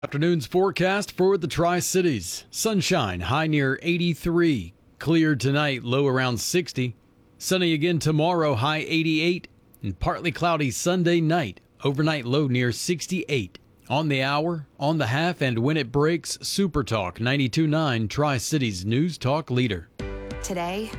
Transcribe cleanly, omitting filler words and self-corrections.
Afternoon's forecast for the Tri-Cities. Sunshine, high near 83. Clear tonight, low around 60. Sunny again tomorrow, high 88. And partly cloudy Sunday night, overnight low near 68. On the hour, on the half, and when it breaks, Super Talk 92.9, Tri-Cities News Talk leader. Today,